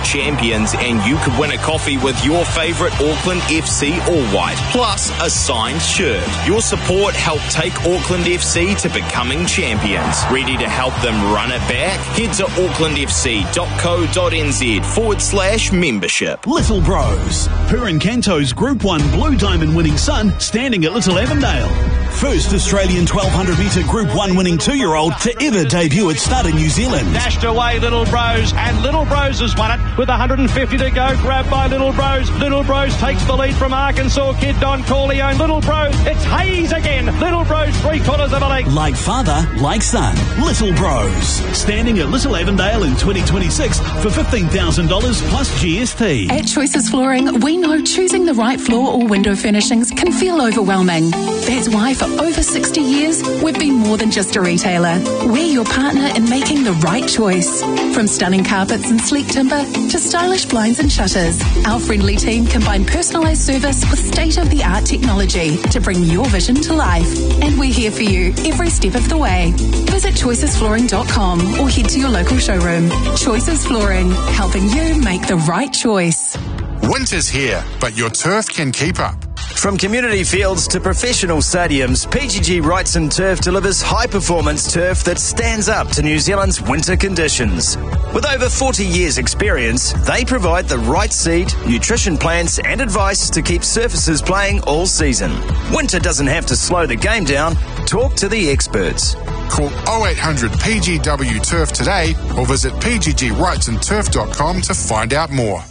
champions, and you could win a coffee with your favourite Auckland FC All White, plus a signed shirt. Your support helped take Auckland FC to becoming champions. Ready to help them run it back? Head to aucklandfc.co.nz/membership. Little Bros. Purin Canto's Group 1 Blue Diamond winning son standing at Little Avondale. First Australian 1200 metre Group 1 winning 2-year-old to ever debut at Stud in New Zealand. Dashed away Little Bros, and Little Bros has won it with 150 to go. Grabbed by Little Bros. Little Bros takes the lead from Arkansas kid Don Corleone. Little Bros, it's Hayes again. Little Bros 3/4 of a length. Like father, like son. Little Bros. Standing at Little Avondale in 2026 for $15,000 plus GST. At Choices Flooring, we know choosing the right floor or window furnishings can feel overwhelming. That's why for over 60 years, we've been more than just a retailer. We're your partner in making the right choice. From stunning carpets and sleek timber to stylish blinds and shutters, our friendly team combine personalised service with state-of-the-art technology to bring your vision to life. And we're here for you every step of the way. Visit choicesflooring.com or head to your local showroom. Choices Flooring, helping you make the right choice. Winter's here, but your turf can keep up. From community fields to professional stadiums, PGG Wrightson Turf delivers high-performance turf that stands up to New Zealand's winter conditions. With over 40 years' experience, they provide the right seed, nutrition plans and advice to keep surfaces playing all season. Winter doesn't have to slow the game down. Talk to the experts. Call 0800 PGW Turf today or visit pggwrightsonturf.com to find out more.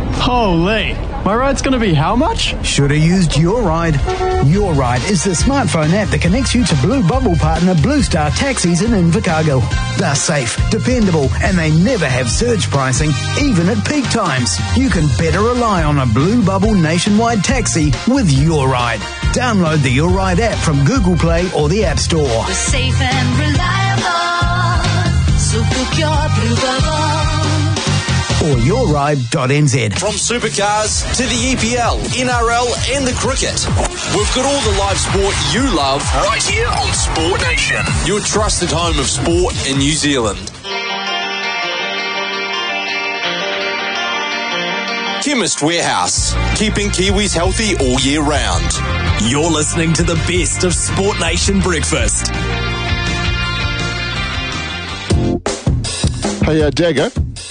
Holy, my ride's going to be how much? Should have used Your Ride. Your Ride is the smartphone app that connects you to Blue Bubble partner Blue Star Taxis in Invercargill. They're safe, dependable, and they never have surge pricing, even at peak times. You can better rely on a Blue Bubble nationwide taxi with Your Ride. Download the Your Ride app from Google Play or the App Store. We're safe and reliable, so book your Blue Bubble. Or yourride.nz. From supercars to the EPL, NRL and the cricket, we've got all the live sport you love right here on Sport Nation, your trusted home of sport in New Zealand. Chemist Warehouse, keeping Kiwis healthy all year round. You're listening to the best of Sport Nation Breakfast. Hey, Dagger.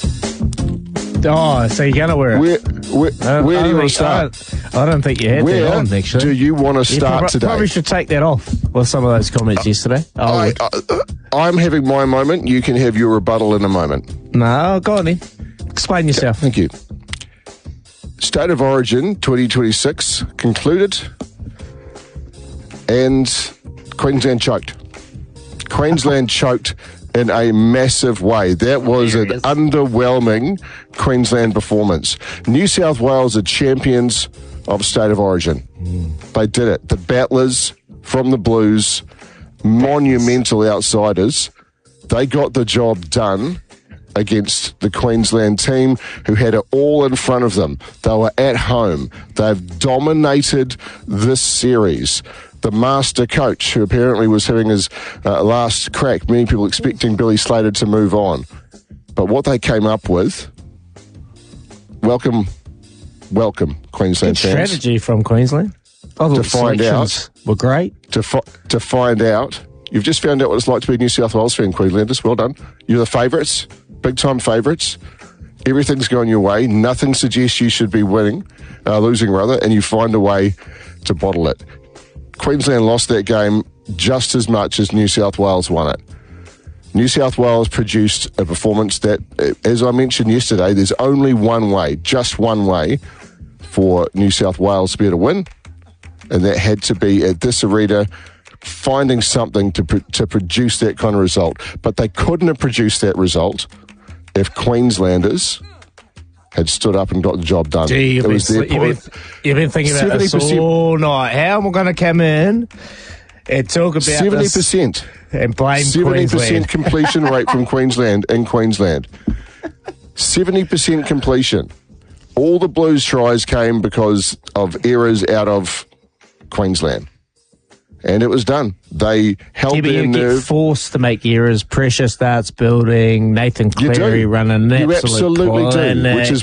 Oh, so you're going to wear it? Where do you want to start? I don't think you had that on, actually. Do you want to start today? Probably should take that off with some of those comments yesterday. I'm having my moment. You can have your rebuttal in a moment. No, go on then. Explain yourself. Thank you. State of Origin 2026 concluded and Queensland choked. Queensland choked in a massive way. That was an underwhelming Queensland performance. New South Wales are champions of State of Origin. They did it. The battlers from the Blues, monumental outsiders, they got the job done against the Queensland team who had it all in front of them. They were at home. They've dominated this series. The master coach, who apparently was having his last crack, many people expecting Billy Slater to move on. But what they came up with, welcome, Queensland fans. Strategy from Queensland. To find out, were great. To find out, you've just found out what it's like to be a New South Wales fan, Queenslanders. Well done. You're the favourites, big-time favourites. Everything's going your way. Nothing suggests you should be losing rather, and you find a way to bottle it. Queensland lost that game just as much as New South Wales won it. New South Wales produced a performance that, as I mentioned yesterday, there's only one way, just one way for New South Wales to be able to win, and that had to be at this arena finding something to produce that kind of result. But they couldn't have produced that result if Queenslanders had stood up and got the job done. Gee, you've been thinking about this all night. How am I going to come in and talk about 70% and blame 70% Queensland? completion rate from Queensland in Queensland. 70% completion. All the Blues tries came because of errors out of Queensland. And it was done. They held their nerve. You get forced to make errors. Pressure starts building. Nathan Cleary running an absolute You absolutely do, which is